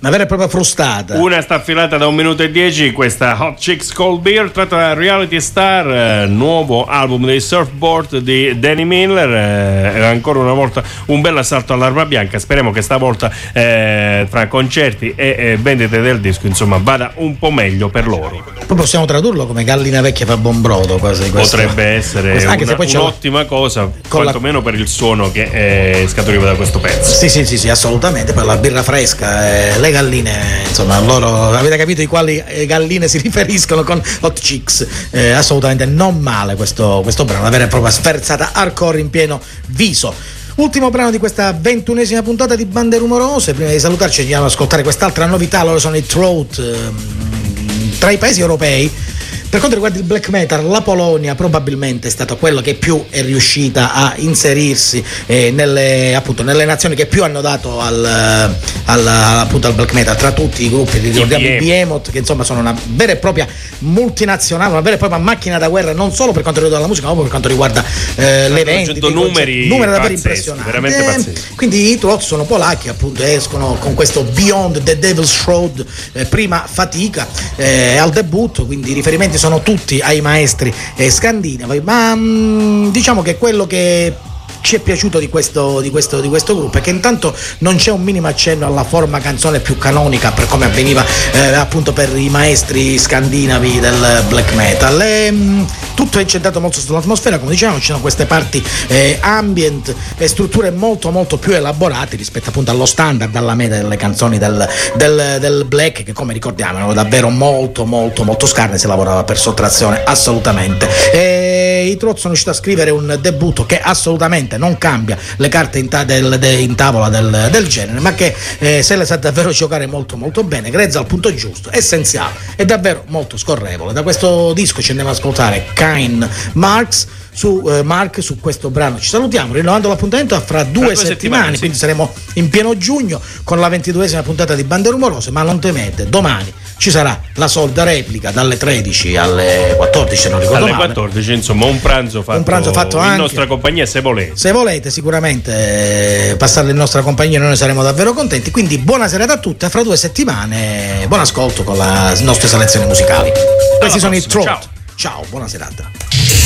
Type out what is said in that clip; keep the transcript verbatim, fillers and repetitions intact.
una vera e propria frustata. Una sta affilata da un minuto e dieci, questa Hot Chicks Cold Beer, tratta da Reality Star, eh, nuovo album dei Surfboard di Danny Miller. Eh, ancora una volta un bel assalto all'arma bianca. Speriamo che stavolta eh, tra concerti e eh, vendite del disco, insomma, vada un po' meglio per loro. Poi possiamo tradurlo come gallina vecchia fa buon brodo, quasi. Potrebbe essere questo, anche una, se poi c'è un'ottima la, cosa, quantomeno la... per il suono che eh, scaturiva da questo pezzo. Sì, sì, sì, sì, assolutamente. Poi la birra fresca, eh, le galline, insomma, loro avete capito di quali galline si riferiscono con Hot Chicks. Eh, assolutamente non male questo, questo brano, una vera e propria sferzata hardcore in pieno viso. Ultimo brano di questa ventunesima puntata di Bande Rumorose. Prima di salutarci andiamo ad ascoltare quest'altra novità, loro sono i Throat. Ehm, tra i paesi europei, per quanto riguarda il black metal, la Polonia probabilmente è stato quello che più è riuscita a inserirsi eh, nelle, appunto, nelle nazioni che più hanno dato al, al, appunto, al black metal. Tra tutti i gruppi, ricordiamo i Behemoth, che insomma sono una vera e propria multinazionale, una vera e propria macchina da guerra, non solo per quanto riguarda la musica, ma proprio per quanto riguarda eh, le vendite, numeri, numeri davvero impressionanti. Veramente pazzeschi. Quindi i Throat sono polacchi, appunto, escono con questo Beyond the Devil's Shroud, eh, prima fatica eh, al debutto, quindi i riferimenti sono tutti ai maestri eh, scandinavi, ma mh, diciamo che quello che ci è piaciuto di questo, di questo, di questo gruppo è che intanto non c'è un minimo accenno alla forma canzone più canonica per come avveniva eh, appunto per i maestri scandinavi del black metal. E, mh, tutto è incentrato molto sull'atmosfera, come dicevamo, ci sono queste parti eh, ambient e strutture molto molto più elaborate rispetto appunto allo standard, alla media delle canzoni del, del, del black, che come ricordiamo erano davvero molto molto molto scarne, si lavorava per sottrazione assolutamente. E i Throat sono riusciti a scrivere un debutto che assolutamente non cambia le carte in, ta- del, de- in tavola del, del genere, ma che eh, se le sa davvero giocare molto molto bene, grezza al punto giusto, essenziale e davvero molto scorrevole. Da questo disco ci andiamo ad ascoltare Kind Marks. Su eh, Mark, su questo brano ci salutiamo, rinnovando l'appuntamento fra due, due settimane, settimane, quindi sì. Saremo in pieno giugno con la ventiduesima puntata di Bande Rumorose, ma non temete, domani ci sarà la solita replica dalle tredici alle quattordici, se non ricordo alle male. quattordici, insomma, un pranzo fatto, un pranzo fatto in anche nostra compagnia, se volete. Se volete sicuramente eh, passarlo in nostra compagnia, noi ne saremo davvero contenti, quindi buona serata a tutti, fra due settimane, buon ascolto con le nostre selezioni musicali. Questi sono i Throat. Ciao. Ciao, buona serata.